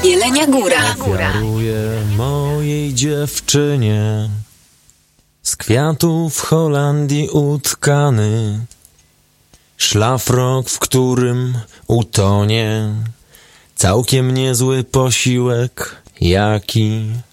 Jelenia Góra. Ofiaruję mojej dziewczynie z kwiatów w Holandii utkany szlafrok, w którym utonie całkiem niezły posiłek, jaki